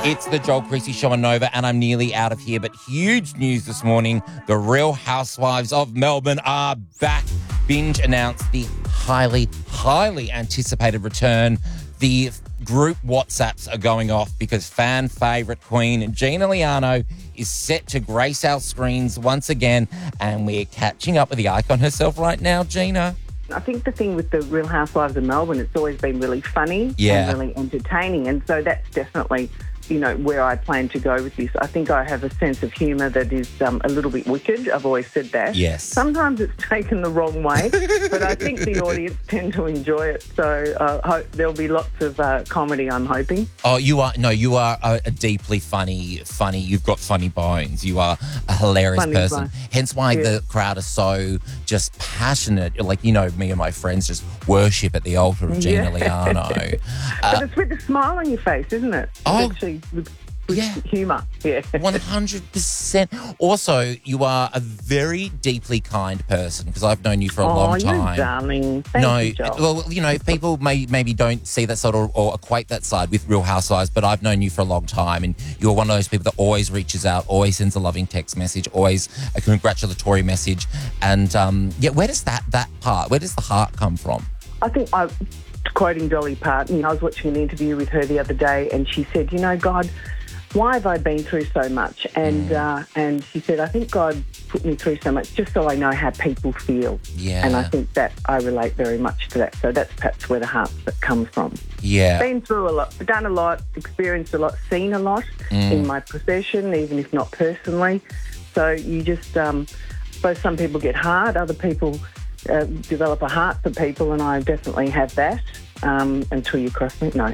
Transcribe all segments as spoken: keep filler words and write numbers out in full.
It's the Joel Creasy Show on Nova, and I'm nearly out of here. But huge news this morning. The Real Housewives of Melbourne are back. Binge announced the highly, highly anticipated return. The group WhatsApps are going off because fan favourite queen Gina Liano is set to grace our screens once again. And we're catching up with the icon herself right now, Gina. I think the thing with the Real Housewives of Melbourne, it's always been really funny yeah. and really entertaining. And so that's definitely, you know, where I plan to go with this. I think I have a sense of humour that is um, a little bit wicked. I've always said that. Yes. Sometimes it's taken the wrong way, but I think the audience tend to enjoy it. So uh, hope there'll be lots of uh, comedy, I'm hoping. Oh, you are, no, you are a, a deeply funny, funny, you've got funny bones. You are a hilarious Funny person. bone. Hence why Yeah. the crowd are so just passionate. Like, you know, me and my friends just worship at the altar of Gina Yeah. Liano. But Uh, it's with a smile on your face, isn't it? It's Oh. actually with, with Yeah. humour. Yeah. one hundred percent. Also, you are a very deeply kind person because I've known you for a oh, long you time. darling. Thank no, you, Joel. well, you know, people may maybe don't see that side or, or equate that side with Real Housewives, but I've known you for a long time, and you're one of those people that always reaches out, always sends a loving text message, always a congratulatory message, and um, yeah, where does that that part, where does the heart come from? I think I, quoting Dolly Parton, I was watching an interview with her the other day, and she said, "You know, God, why have I been through so much?" And Mm. uh, and she said, "I think God put me through so much just so I know how people feel." Yeah. And I think that I relate very much to that. So that's perhaps where the heart comes from. Yeah. Been through a lot, done a lot, experienced a lot, seen a lot Mm. in my profession, even if not personally. So you just, um, I suppose some people get hard, other people uh, develop a heart for people, and I definitely have that. Um, until you cross me, no.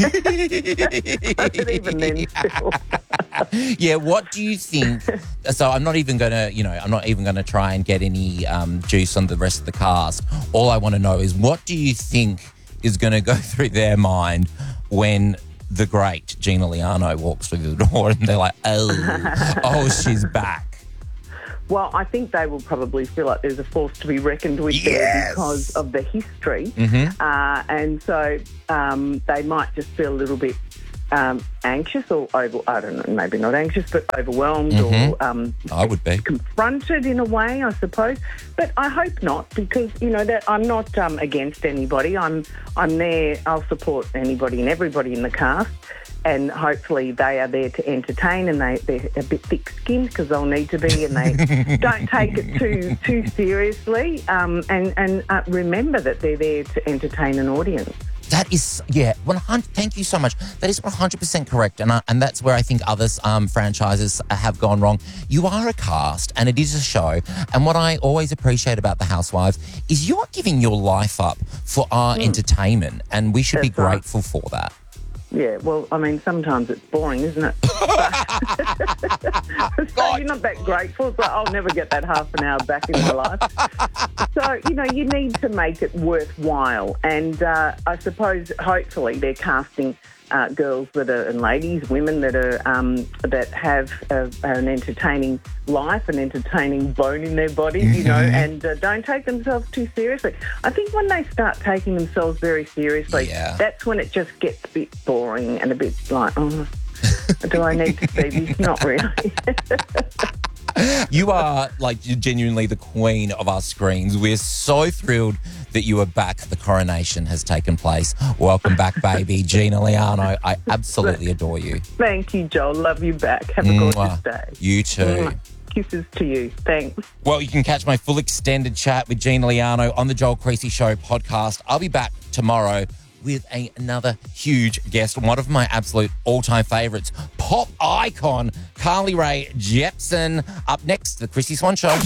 But even then, still. Yeah, what do you think? So I'm not even going to, you know, I'm not even going to try and get any um, juice on the rest of the cast. All I want to know is what do you think is going to go through their mind when the great Gina Liano walks through the door and they're like, oh, oh, she's back. Well, I think they will probably feel like there's a force to be reckoned with there Yes. because of the history. Mm-hmm. Uh, and so um, they might just feel a little bit um, anxious or, over, I don't know, maybe not anxious, but overwhelmed Mm-hmm. or um, I would be. confronted in a way, I suppose. But I hope not, because, you know, that I'm not um, against anybody. I'm, I'm there, I'll support anybody and everybody in the cast. And hopefully they are there to entertain, and they, they're a bit thick-skinned because they'll need to be, and they don't take it too too seriously. Um, and and uh, remember that they're there to entertain an audience. That is, yeah, one hundred. Thank you so much. That is one hundred percent correct, and I, and that's where I think other um, franchises have gone wrong. You are a cast, and it is a show, and what I always appreciate about The Housewives is you are giving your life up for our Mm. entertainment, and we should be That's right. grateful for that. Yeah, well, I mean, sometimes it's boring, isn't it? So you're not that grateful. So I'll never get that half an hour back in my life. So, you know, you need to make it worthwhile. And uh, I suppose, hopefully, they're casting uh, girls that are, and ladies, women that are um, that have a, an entertaining life, an entertaining bone in their body, you know, and uh, don't take themselves too seriously. I think when they start taking themselves very seriously, Yeah. that's when it just gets a bit boring and a bit like, oh, do I need to see this? Not really. You are, like, genuinely the queen of our screens. We're so thrilled that you are back. The coronation has taken place. Welcome back, baby. Gina Liano, I absolutely adore you. Thank you, Joel. Love you back. Have a gorgeous Mwah. day. You too. Mwah. Kisses to you. Thanks. Well, you can catch my full extended chat with Gina Liano on the Joel Creasy Show podcast. I'll be back tomorrow with a, another huge guest, one of my absolute all-time favourites, pop icon Carly Rae Jepsen. Up next, the Chrissy Swan Show.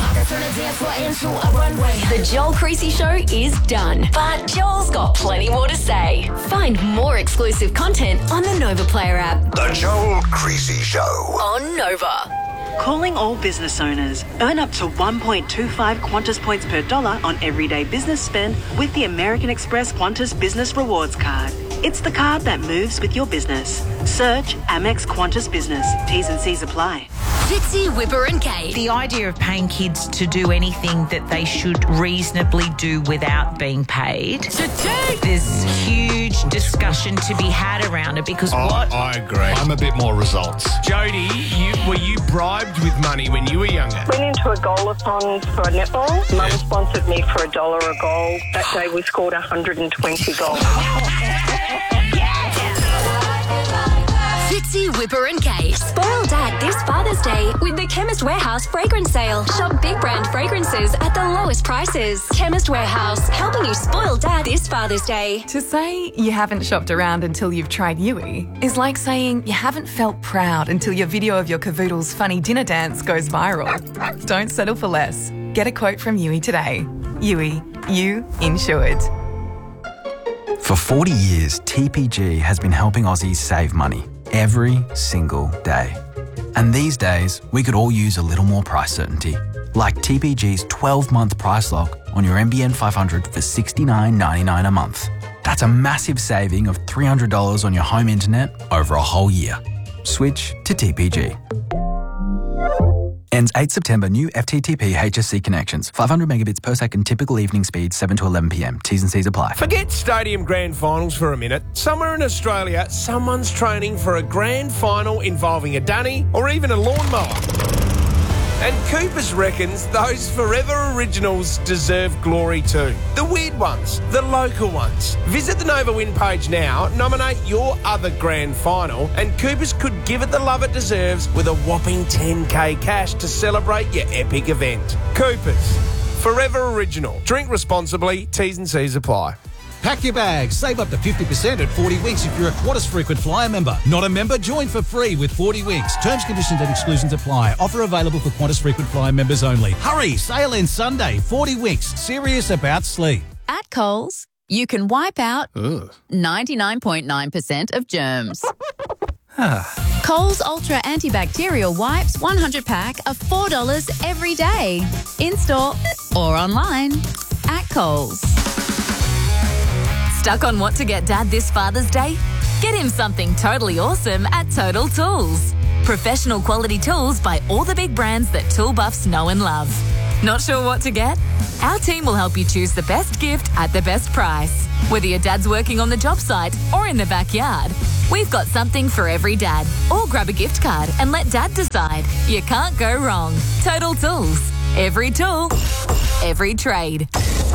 The Joel Creasy Show is done, but Joel's got plenty more to say. Find more exclusive content on the Nova Player app. The Joel Creasy Show. On Nova. Calling all business owners. Earn up to one point two five Qantas points per dollar on everyday business spend with the American Express Qantas Business Rewards Card. It's the card that moves with your business. Search Amex Qantas Business. T's and C's apply. Fitzy, Whipper and Kate. The idea of paying kids to do anything that they should reasonably do without being paid. There's huge discussion to be had around it because Oh, what... I agree. I'm a bit more results. Jody, you, were you bribed with money when you were younger? Went into a goal-a-thon for netball. Mum sponsored me for a dollar a goal. That day we scored one hundred twenty goals. Fitzy, Whipper and Kate. Spoil Dad this Father's Day with the Chemist Warehouse fragrance sale. Shop big brand fragrances at the lowest prices. Chemist Warehouse, helping you spoil Dad this Father's Day. To say you haven't shopped around until you've tried Yui is like saying you haven't felt proud until your video of your cavoodle's funny dinner dance goes viral. Don't settle for less. Get a quote from Yui today. Yui, you insured. For forty years, T P G has been helping Aussies save money every single day. And these days, we could all use a little more price certainty, like T P G's twelve-month price lock on your N B N five hundred for sixty-nine ninety-nine a month. That's a massive saving of three hundred dollars on your home internet over a whole year. Switch to T P G. Ends eighth September. New F T T P H S C connections. five hundred megabits per second. Typical evening speed seven to eleven p m. T's and C's apply. Forget stadium grand finals for a minute. Somewhere in Australia, someone's training for a grand final involving a dunny or even a lawnmower. And Coopers reckons those Forever Originals deserve glory too. The weird ones, the local ones. Visit the Nova Win page now, nominate your other grand final, and Coopers could give it the love it deserves with a whopping ten k cash to celebrate your epic event. Coopers, Forever Original. Drink responsibly, T's and C's apply. Pack your bags. Save up to fifty percent at forty Winks if you're a Qantas Frequent Flyer member. Not a member? Join for free with forty Winks. Terms, conditions and exclusions apply. Offer available for Qantas Frequent Flyer members only. Hurry! Sale ends Sunday. forty Winks. Serious about sleep. At Coles, you can wipe out ninety-nine point nine percent of germs. Coles Ultra Antibacterial Wipes one hundred pack are four dollars every day. In-store or online at Coles. Stuck on what to get Dad this Father's Day? Get him something totally awesome at Total Tools. Professional quality tools by all the big brands that tool buffs know and love. Not sure what to get? Our team will help you choose the best gift at the best price. Whether your dad's working on the job site or in the backyard, we've got something for every dad. Or grab a gift card and let Dad decide. You can't go wrong. Total Tools. Every tool, every trade.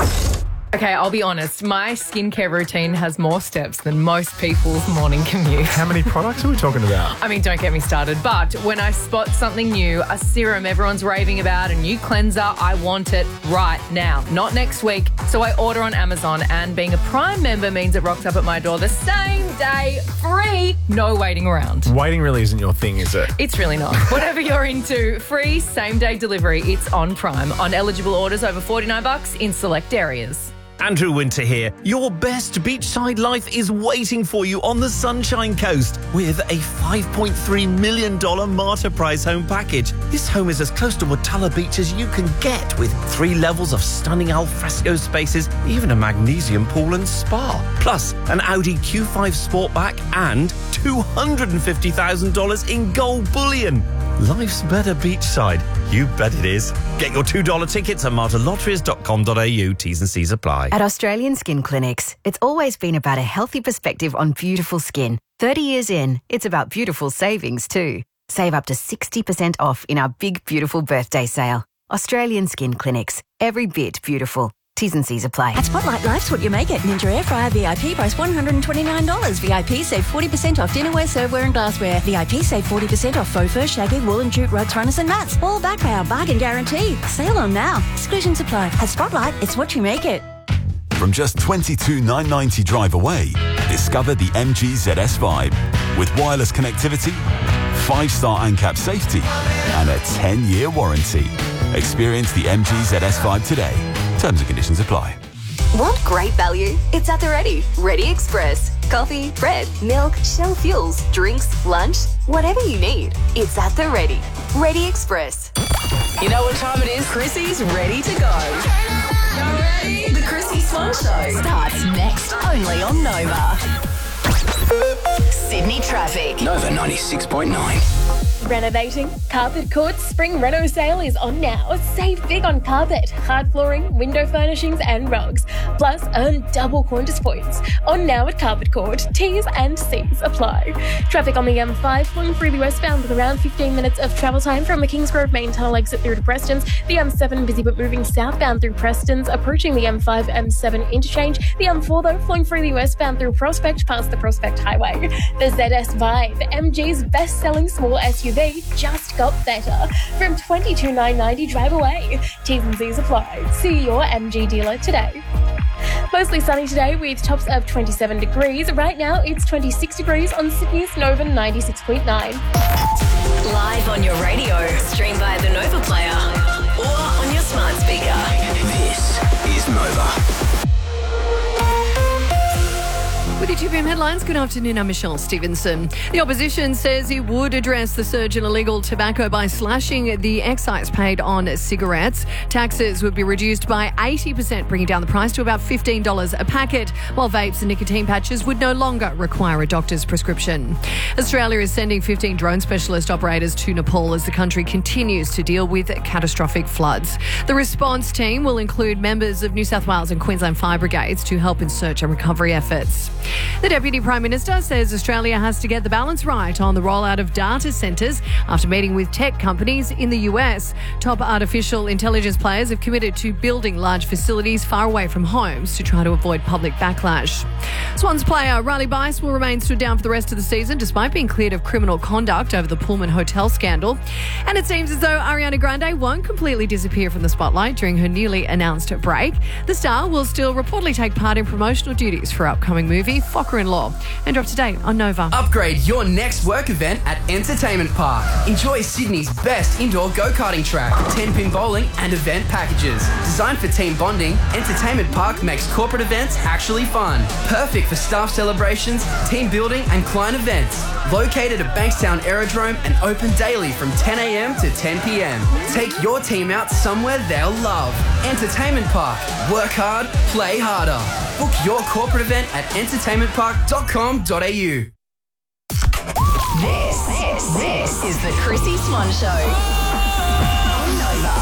Okay, I'll be honest. My skincare routine has more steps than most people's morning commute. How many products are we talking about? I mean, don't get me started. But when I spot something new, a serum everyone's raving about, a new cleanser, I want it right now, not next week. So I order on Amazon, and being a Prime member means it rocks up at my door the same day, free, no waiting around. Waiting really isn't your thing, is it? It's really not. Whatever you're into, free same-day delivery. It's on Prime on eligible orders over forty-nine bucks in select areas. Andrew Winter here. Your best beachside life is waiting for you on the Sunshine Coast with a five point three million dollars Marta Price home package. This home is as close to Watala Beach as you can get, with three levels of stunning alfresco spaces, even a magnesium pool and spa. Plus, an Audi Q five Sportback and two hundred fifty thousand dollars in gold bullion. Life's better beachside. You bet it is. Get your two dollar tickets at marta lotteries dot com dot a u. T's and C's apply. At Australian Skin Clinics, it's always been about a healthy perspective on beautiful skin. thirty years in, it's about beautiful savings too. Save up to sixty percent off in our big, beautiful birthday sale. Australian Skin Clinics. Every bit beautiful. T's and C's apply. At Spotlight, life's what you make it. Ninja Air Fryer V I P price one hundred twenty-nine dollars. V I P save forty percent off dinnerware, serveware and glassware. V I P save forty percent off faux fur, shaggy, wool and jute, rugs, runners and mats. All backed by our bargain guarantee. Sale on now. Exclusions apply. At Spotlight, it's what you make it. From just twenty-two thousand nine hundred ninety drive away, discover the M G Z S Vibe. With wireless connectivity, five-star ANCAP safety, and a ten-year warranty. Experience the M G Z S Vibe today. Terms and conditions apply. Want great value? It's at the Ready. Ready Express. Coffee, bread, milk, Shell fuels, drinks, lunch, whatever you need. It's at the Ready. Ready Express. You know what time it is? Chrissy's ready to go. You ready? The Chrissy Swan Show Starts next, only on Nova. Sydney traffic. Nova ninety-six point nine. Renovating? Carpet Court's spring reno sale is on now. Save big on carpet, hard flooring, window furnishings and rugs. Plus, earn double Qantas points. On now at Carpet Court. T's and C's apply. Traffic on the M five flowing freely westbound with around fifteen minutes of travel time from the Kingsgrove main tunnel exit through to Preston's. The M seven busy but moving southbound through Preston's, approaching the M five M seven interchange. The M four though flowing freely westbound through Prospect past the Prospect Highway. The Z S Vibe, M G's best-selling small S U V, just got better. From twenty-two thousand nine hundred ninety dollars drive away. T's and C's apply. See your M G dealer today. Mostly sunny today with tops of twenty-seven degrees. Right now it's twenty-six degrees on Sydney's Nova ninety-six point nine. Live on your radio, stream via the Nova player, or on your smart speaker. This is Nova. With your two P M headlines, good afternoon, I'm Michelle Stevenson. The opposition says it would address the surge in illegal tobacco by slashing the excise paid on cigarettes. Taxes would be reduced by eighty percent, bringing down the price to about fifteen dollars a packet, while vapes and nicotine patches would no longer require a doctor's prescription. Australia is sending fifteen drone specialist operators to Nepal as the country continues to deal with catastrophic floods. The response team will include members of New South Wales and Queensland fire brigades to help in search and recovery efforts. The Deputy Prime Minister says Australia has to get the balance right on the rollout of data centres after meeting with tech companies in the U S. Top artificial intelligence players have committed to building large facilities far away from homes to try to avoid public backlash. Swans player Riley Bice will remain stood down for the rest of the season despite being cleared of criminal conduct over the Pullman Hotel scandal. And it seems as though Ariana Grande won't completely disappear from the spotlight during her newly announced break. The star will still reportedly take part in promotional duties for her upcoming movie Focker-in-Law. And drop to date on Nova. Upgrade your next work event at Entertainment Park. Enjoy Sydney's best indoor go-karting track, ten-pin bowling and event packages. Designed for team bonding, Entertainment Park makes corporate events actually fun. Perfect for staff celebrations, team building and client events. Located at Bankstown Aerodrome and open daily from ten a.m. to ten p.m. Take your team out somewhere they'll love. Entertainment Park. Work hard, play harder. Book your corporate event at entertainment park dot com dot a u. This, this, this is the Chrissy Swan Show. On Nova.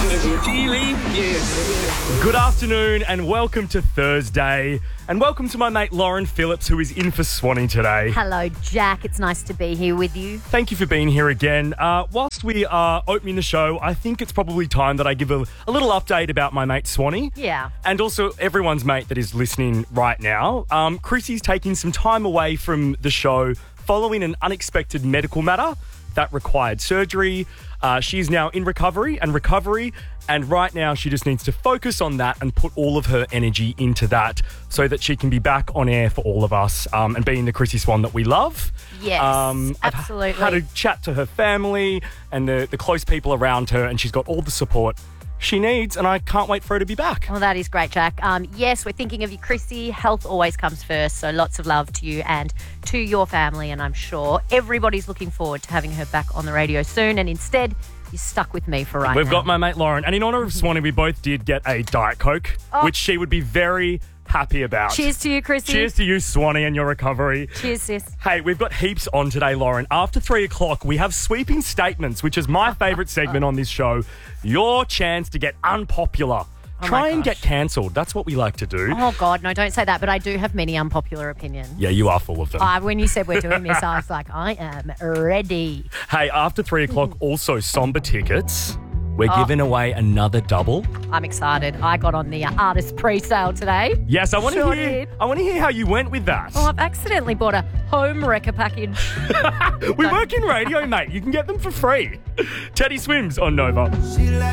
Good afternoon and welcome to Thursday. And welcome to my mate Lauren Phillips, who is in for Swanee today. Hello, Jack. It's nice to be here with you. Thank you for being here again. Uh, whilst we are opening the show, I think it's probably time that I give a, a little update about my mate Swanee. Yeah. And also everyone's mate that is listening right now. Um, Chrissy's taking some time away from the show following an unexpected medical matter that required surgery. Uh, she's now in recovery and recovery, and right now she just needs to focus on that and put all of her energy into that so that she can be back on air for all of us um, and being the Chrissy Swan that we love. Yes, um, absolutely. I've had a chat to her family and the, the close people around her, and she's got all the support she needs, and I can't wait for her to be back. Well, that is great, Jack. Um, yes, we're thinking of you, Chrissy. Health always comes first, so lots of love to you and to your family, and I'm sure everybody's looking forward to having her back on the radio soon, and instead, you're stuck with me for right We've now. got my mate Lauren, and in honour of Swanee, we both did get a Diet Coke, Oh. which she would be very happy about. Cheers to you, Chrissy. Cheers to you, Swanee, and your recovery. Cheers, sis. Hey, we've got heaps on today, Lauren. After three o'clock, we have Sweeping Statements, which is my favourite segment on this show. Your chance to get unpopular. Oh Try my and gosh. get cancelled. That's what we like to do. Oh, God, no, don't say that, but I do have many unpopular opinions. Yeah, you are full of them. Uh, when you said we're doing this, I was like, I am ready. Hey, after three o'clock, also Somber Tickets. We're Oh. giving away another double. I'm excited. I got on the uh, artist pre-sale today. Yes, I want to Sure hear. did. I want to hear how you went with that. Oh, I've accidentally bought a home wrecker package. We work in radio, mate. You can get them for free. Teddy Swims on Nova.